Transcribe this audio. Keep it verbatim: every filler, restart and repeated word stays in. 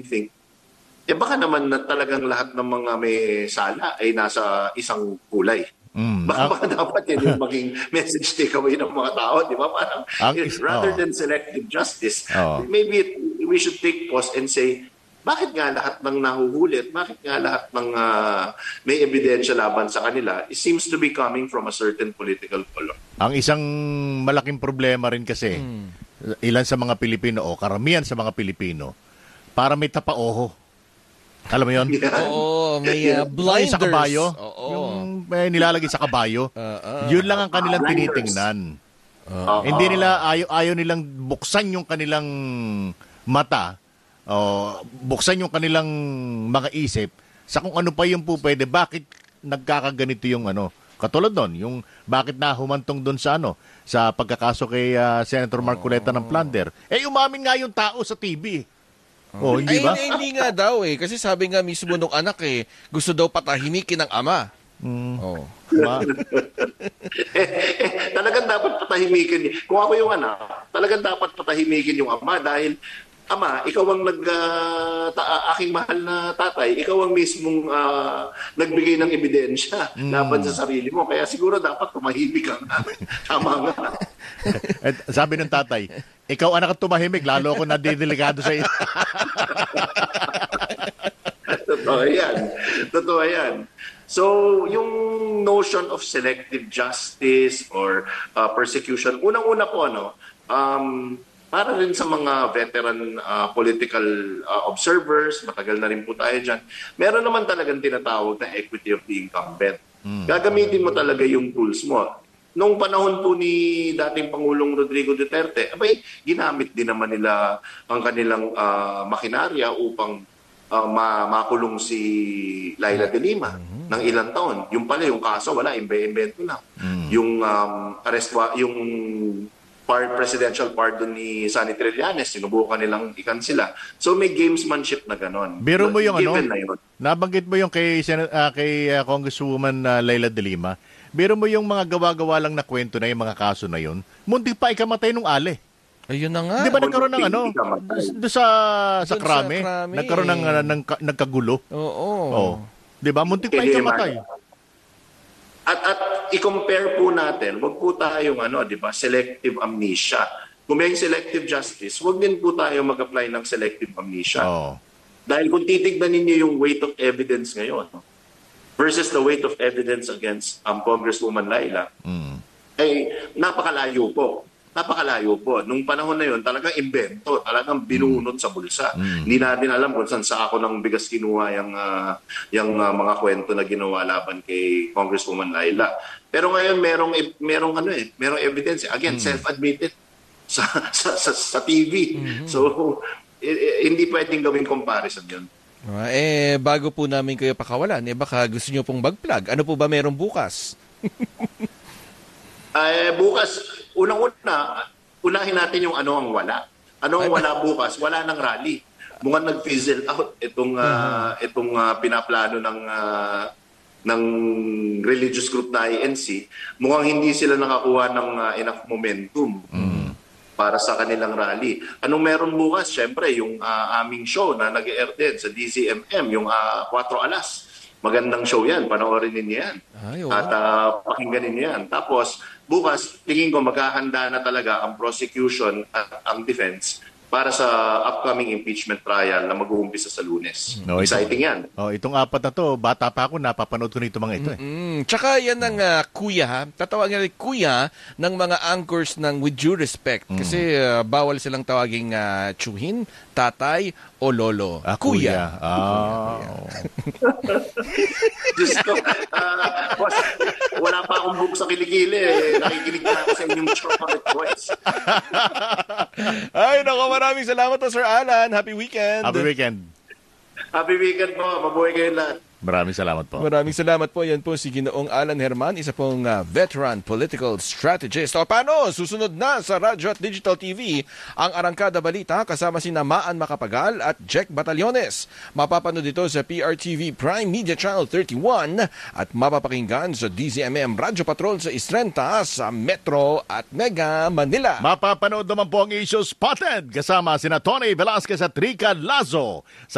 think, eh baka naman na talagang lahat ng mga may sala ay nasa isang kulay. Mm. Baka, Ang, baka dapat yan yung maging message takeaway ng mga tao, di ba? Parang, Ang eh, is- rather oh. than selective justice, Oh. maybe it- we should take pause and say, bakit nga lahat ng nahuhuli at bakit nga lahat ng ah, may ebidensya laban sa kanila, it seems to be coming from a certain political color. ang isang malaking problema rin kasi, ilan sa mga Pilipino o karamihan sa mga Pilipino, para may tapaoho. Alam mo yun? Yeah. Oo, may uh, Yung blinders. sa kabayo, Oo. yung may nilalagay sa kabayo, Ah, ah. yun lang ang kanilang Blinders. tinitingnan. Oo. Hindi nila, ayaw, ayaw nilang buksan yung kanilang mata, o buksan yung kanilang mga isip sa kung ano pa yung po pwede, bakit nagkakaganito yung ano. Katulad nun, yung bakit na humantong doon sa ano, sa pagkakaso kay ah, Senator Marcoleta ng Plunder. Eh, umamin nga yung tao sa T V. Oh, hindi Ay, ba? hindi, hindi nga daw eh. Kasi sabi nga mismo nung anak eh, gusto daw patahimikin ng ama. Mm. Oh. Ma- eh, eh, talagang dapat patahimikin. Kung ako yung anak, talagang dapat patahimikin yung ama dahil, ama, ikaw ang nag, ah, ta- aking mahal na tatay, ikaw ang mismong ah, nagbigay ng ebidensya laban sa sarili mo. Kaya siguro dapat tumahimik ka nga. Tama nga. At sabi ng tatay, ikaw anak at tumahimik, lalo ako nadidelikado sa iyo. Totoo yan. Totoo yan. So, yung notion of selective justice or uh, persecution, unang-una po, ano, um, para rin sa mga veteran uh, political uh, observers, matagal na rin po tayo dyan, meron naman talagang tinatawag na equity of the incumbent. Gagamitin mo talaga yung tools mo. Noong panahon po ni dating Pangulong Rodrigo Duterte, abay, ginamit din naman nila ang kanilang uh, makinarya upang uh, ma- makulong si Laila de Lima ng ilang taon. Yung pala, yung kaso, wala, imbe-imbento lang. Yung um, arrest, wa- yung par- presidential pardon ni Sonny Trillanes, sinubukan nilang ikansila. So may gamesmanship na ganon. Biro mo yung ano, Given na yun. nabanggit mo yung kay, Sen- ah, kay ah, Congresswoman ah, Laila de Lima, biro mo yung mga gawa-gawa lang na kwento na yung mga kaso na yun, muntik pa ikamatay nung ale. Ayun na nga. Di ba nagkaroon ng ano, Ikamatay. doon sa, sa Doon sa krame, krame. nagkaroon ng, ah, ng, ka- nagkagulo. Oo. Oh. Di ba? Muntik pa Can you ikamatay. At at i-compare po natin, wag po tayong ano, 'di ba, selective amnesia. Kung may selective justice, wag din po tayo mag-apply ng selective amnesia. Oh. Dahil kung titignan ninyo yung weight of evidence ngayon versus the weight of evidence against um, Congresswoman Laila, Mm. ay napakalayo po. Napakalayo po. Nung panahon na yun, talagang invento, talagang binunot sa bulsa. Hindi natin alam kung saan sa ako ng bigas kinuha yung, ah, yung ah, mga kwento na ginawa laban kay Congresswoman Laila. Pero ngayon, merong, merong, ano eh, merong evidence. Again, self-admitted sa, sa, sa, sa T V. So, eh, eh, hindi pwedeng gawing comparison yun. Ah, eh, bago po namin kayo pakawalan, eh baka gusto nyo pong mag-plug. Ano po ba merong bukas? Ay, bukas, unang-una, unahin natin yung ano ang wala. Ano ang wala bukas? Wala ng rally. Mukhang nag-fizzle out itong ah, itong ah, pinaplano ng ah, ng religious group na I N C. Mukhang hindi sila nakakuha ng ah, enough momentum para sa kanilang rally. Anong meron bukas? Siyempre, yung ah, aming show na nag-air din sa D Z M M, yung uh, Cuatro Alas. Magandang show yan. Panoorin ninyo yan. Ay, oo. At ah, pakinggan ninyo yan. Tapos, bukas, tingin ko maghahanda na talaga ang prosecution at ang defense para sa upcoming impeachment trial na mag-uumpisa sa Lunes. No, ito- Exciting yan. Oh, itong apat na to, bata pa ako, napapanood ko nito mga ito eh. Mm, tsaka yan ang ah, kuya, ha? Tatawagin natin kuya ng mga anchors ng With Due Respect. Kasi ah, bawal silang tawaging ah, tsuhin, tatay, o lolo. Ah, kuya. Ah, Diyos ko, ah, was- wala pa akong book sa kilikili. Eh. Nakikinig na ako sa inyong chocolate voice. Ay, nako, maraming salamat po, Sir Alan. Happy weekend. Happy weekend. Happy weekend po. Mabuhay kayo lahat. Maraming salamat po. Maraming salamat po. Yan po si Ginoong Alan Herman, isa pong ah, veteran political strategist. O paano? Susunod na sa Radyo at Digital T V ang Arangkada Balita kasama si Maan Macapagal at Jack Batallones. Mapapanood ito sa P R T V Prime Media Channel thirty-one at mapapakinggan sa D Z M M Radyo Patrol sa Istrenta sa Metro at Mega Manila. Mapapanood naman po ang issue Spotted kasama sina Tony Velasquez at Rica Lazo.